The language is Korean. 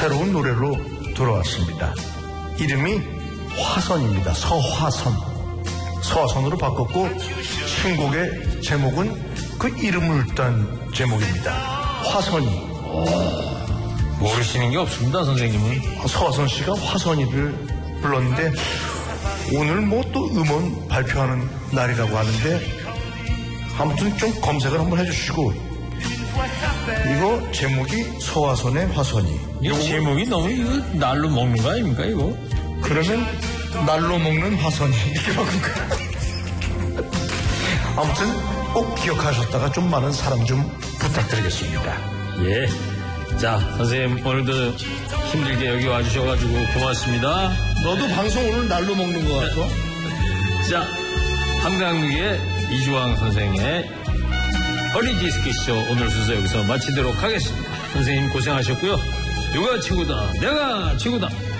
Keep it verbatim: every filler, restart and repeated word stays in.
새로운 노래로 돌아왔습니다. 이름이 화선입니다. 서화선. 서화선으로 바꿨고 신곡의 제목은 그 이름을 딴 제목입니다. 화선이. 모르시는 게 없습니다, 선생님은. 서화선 씨가 화선이를 불렀는데 오늘 뭐 또 음원 발표하는 날이라고 하는데 아무튼 좀 검색을 한번 해주시고 이거 제목이 서화선의 화선이. 이 제목이 너무 이거 날로 먹는 거 아닙니까 이거? 그러면 날로 먹는 화선이 이렇게 바꾼 거야. 아무튼 꼭 기억하셨다가 좀 많은 사랑 좀 부탁드리겠습니다. 예. 자, 선생님 오늘도 힘들게 여기 와주셔가지고 고맙습니다. 너도 방송 오늘 날로 먹는 거 같아? 자, 한강국의 이주왕 선생의 어린 디스크쇼 오늘 순서 여기서 마치도록 하겠습니다. 선생님 고생하셨고요. 누가 최고다, 내가 최고다.